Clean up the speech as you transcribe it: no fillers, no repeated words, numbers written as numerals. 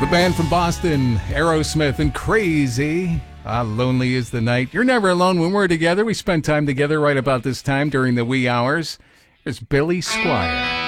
The band from Boston, Aerosmith and Crazy. Lonely is the night. You're never alone when we're together. We spend time together right about this time during the wee hours. There's Billy Squier.